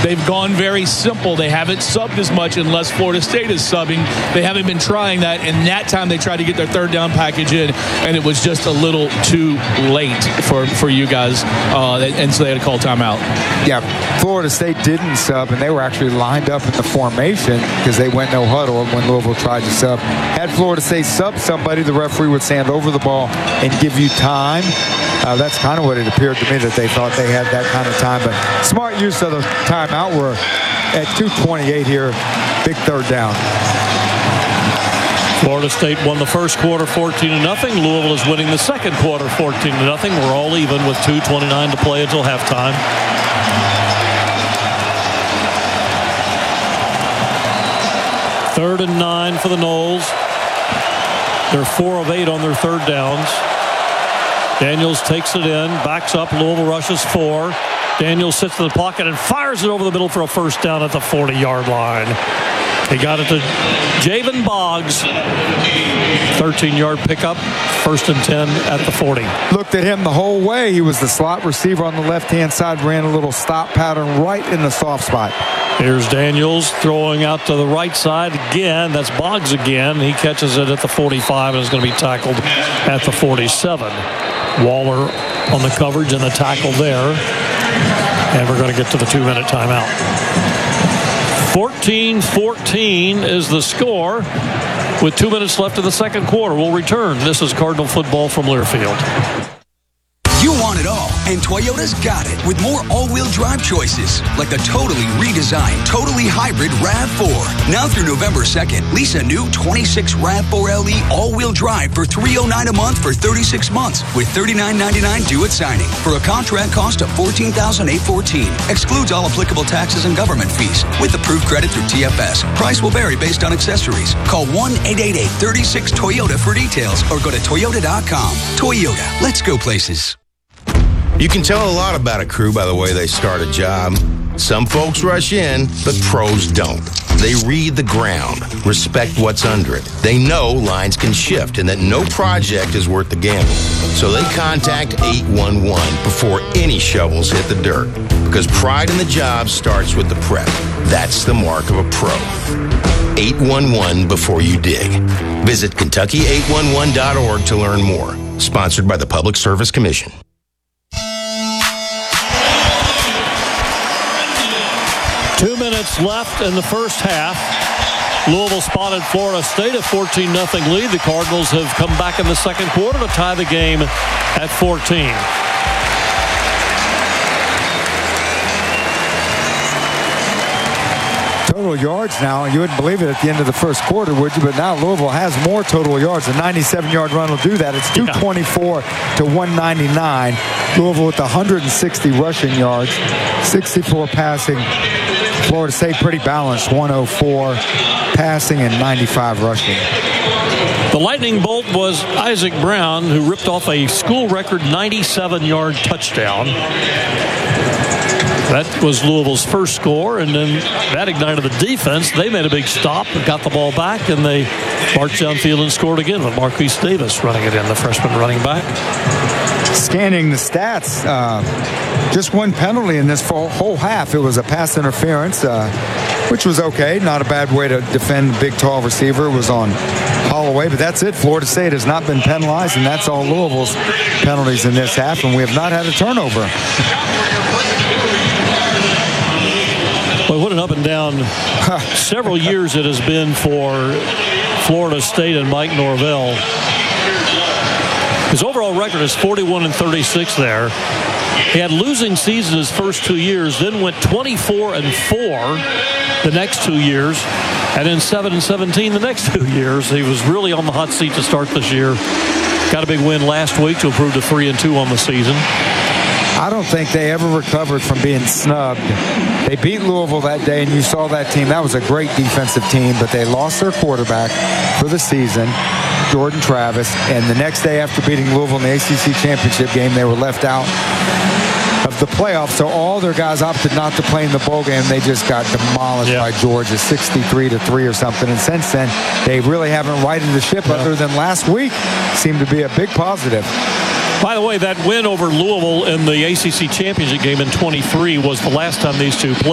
they've gone very simple. They haven't subbed as much unless Florida State is subbing. They haven't been trying that, and that time they tried to get their third down package in, and it was just a little too late for you guys, and so they had to call timeout. Yeah, Florida State didn't sub, and they were actually lined up in the formation because they went no huddle when Louisville tried to sub. Had Florida State sub somebody, the referee would stand over the ball and give you time. That's kind of what it appeared to me, that they thought they had that kind of time. But smart use of the timeout. We're at 2:28 here. Big third down. Florida State won the first quarter 14-0. Louisville is winning the second quarter 14-0. We're all even with 2:29 to play until halftime. Third and 9 for the Noles. They're 4 of 8 on their third downs. Daniels takes it in, backs up. Louisville rushes 4. Daniels sits in the pocket and fires it over the middle for a first down at the 40-yard line. He got it to Javen Boggs. 13-yard pickup. First and 10 at the 40. Looked at him the whole way. He was the slot receiver on the left-hand side, ran a little stop pattern right in the soft spot. Here's Daniels throwing out to the right side again. That's Boggs again. He catches it at the 45 and is going to be tackled at the 47. Waller on the coverage and the tackle there. And we're going to get to the 2-minute timeout. 14-14 is the score with 2 minutes left in the second quarter. We'll return. This is Cardinal football from Learfield. You want it all, and Toyota's got it with more all-wheel drive choices, like the totally redesigned, totally hybrid RAV4. Now through November 2nd, lease a new 26 RAV4 LE all-wheel drive for $309 a month for 36 months, with $39.99 due at signing, for a contract cost of $14,814. Excludes all applicable taxes and government fees, with approved credit through TFS. Price will vary based on accessories. Call 1-888-36-TOYOTA for details, or go to Toyota.com. Toyota, let's go places. You can tell a lot about a crew by the way they start a job. Some folks rush in, but pros don't. They read the ground, respect what's under it. They know lines can shift and that no project is worth the gamble. So they contact 811 before any shovels hit the dirt. Because pride in the job starts with the prep. That's the mark of a pro. 811 before you dig. Visit Kentucky811.org to learn more. Sponsored by the Public Service Commission. 2 minutes left in the first half. Louisville spotted Florida State, a 14-0 lead. The Cardinals have come back in the second quarter to tie the game at 14. Total yards now, you wouldn't believe it at the end of the first quarter, would you? But now Louisville has more total yards. A 97-yard run will do that. It's 224 to 199. Louisville with 160 rushing yards, 64 passing. Florida State pretty balanced, 104 passing and 95 rushing. The lightning bolt was Isaac Brown, who ripped off a school record 97-yard touchdown. That was Louisville's first score, and then that ignited the defense. They made a big stop, got the ball back, and they marched downfield and scored again with Marquise Davis running it in, the freshman running back. Scanning the stats, just one penalty in this whole half. It was a pass interference, which was okay. Not a bad way to defend the big, tall receiver. It was on Holloway, but that's it. Florida State has not been penalized, and that's all Louisville's penalties in this half, and we have not had a turnover. Well, what an up and down several years it has been for Florida State and Mike Norvell. His overall record is 41-36 there. He had losing season his first 2 years, then went 24-4 the next 2 years, and then 7-17 the next 2 years. He was really on the hot seat to start this year. Got a big win last week to improve to 3-2 on the season. I don't think they ever recovered from being snubbed. They beat Louisville that day, and you saw that team. That was a great defensive team, but they lost their quarterback for the season, Jordan Travis, and the next day after beating Louisville in the ACC championship game, they were left out of the playoffs. So all their guys opted not to play in the bowl game. They just got demolished by Georgia, 63-3 or something. And since then, they really haven't righted the ship other than last week. Seemed to be a big positive. By the way, that win over Louisville in the ACC championship game in 23 was the last time these two played.